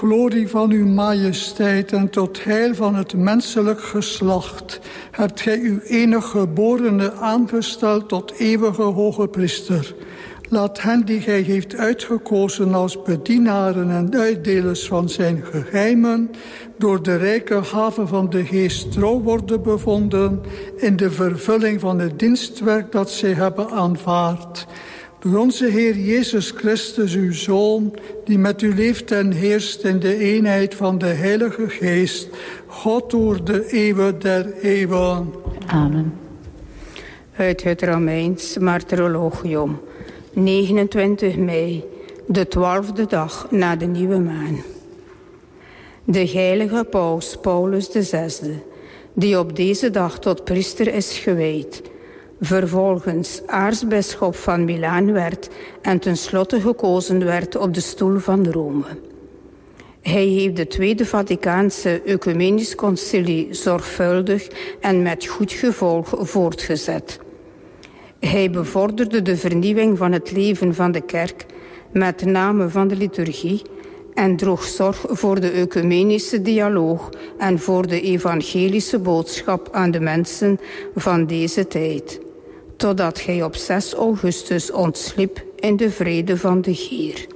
glorie van uw majesteit en tot heil van het menselijk geslacht hebt gij uw enige geborene aangesteld tot eeuwige hoge priester. Laat hen die gij heeft uitgekozen als bedienaren en uitdelers van zijn geheimen door de rijke gave van de geest trouw worden bevonden in de vervulling van het dienstwerk dat zij hebben aanvaard. Door onze Heer Jezus Christus, uw Zoon, die met u leeft en heerst in de eenheid van de Heilige Geest, God door de eeuwen der eeuwen. Amen. Uit het Romeins Martyrologium, 29 mei, de 12e dag na de nieuwe maan. De heilige paus Paulus VI, die op deze dag tot priester is gewijd, vervolgens aartsbisschop van Milaan werd en tenslotte gekozen werd op de stoel van Rome. Hij heeft de Tweede Vaticaanse Ecumenisch Concilie zorgvuldig en met goed gevolg voortgezet. Hij bevorderde de vernieuwing van het leven van de kerk, met name van de liturgie, en droeg zorg voor de ecumenische dialoog en voor de evangelische boodschap aan de mensen van deze tijd, totdat hij op 6 augustus ontsliep in de vrede van de Heer.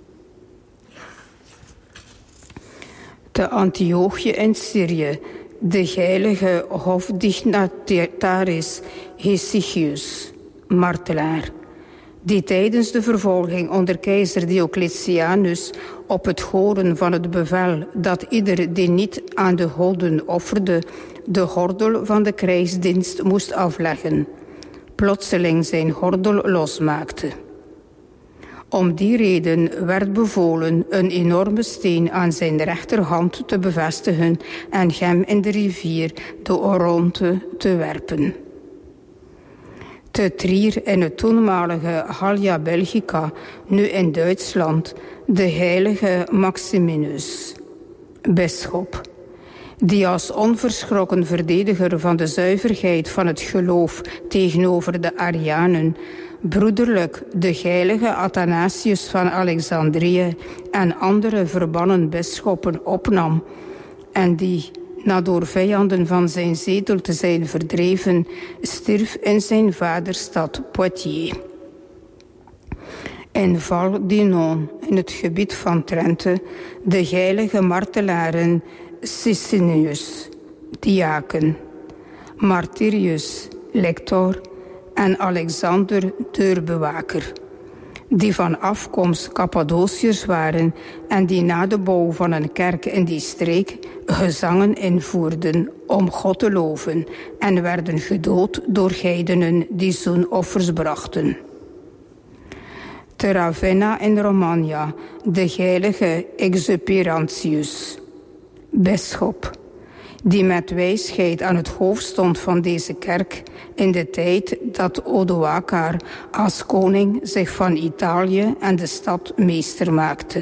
Te Antiochië in Syrië, de heilige hofdignitaris Hesychius, martelaar, die tijdens de vervolging onder keizer Diocletianus op het horen van het bevel dat ieder die niet aan de goden offerde, de gordel van de krijgsdienst moest afleggen, plotseling zijn gordel losmaakte. Om die reden werd bevolen een enorme steen aan zijn rechterhand te bevestigen en hem in de rivier de Oronte te werpen. Te Trier in het toenmalige Gallia Belgica, nu in Duitsland, de heilige Maximinus, bisschop, die als onverschrokken verdediger van de zuiverheid van het geloof tegenover de Arianen broederlijk de heilige Athanasius van Alexandrië en andere verbannen bisschoppen opnam en die, na door vijanden van zijn zetel te zijn verdreven, stierf in zijn vaderstad Poitiers. In Val d'Inon, in het gebied van Trente, de heilige martelaren Sicinius, diaken, Martyrius, lector, en Alexander, deurbewaker, die van afkomst Cappadociërs waren en die na de bouw van een kerk in die streek gezangen invoerden om God te loven en werden gedood door heidenen die zoenoffers brachten. Te Ravenna in Romagna, de heilige Exuperantius, bisschop, die met wijsheid aan het hoofd stond van deze kerk in de tijd dat Odoacer als koning zich van Italië en de stad meester maakte.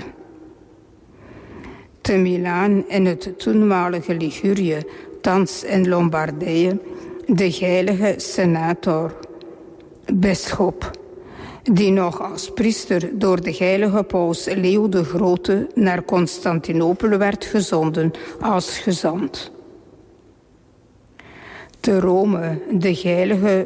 Te Milaan in het toenmalige Ligurië, thans in Lombardije, de heilige senator, bisschop, die nog als priester door de heilige paus Leo de Grote naar Constantinopel werd gezonden als gezant. Te Rome, de heilige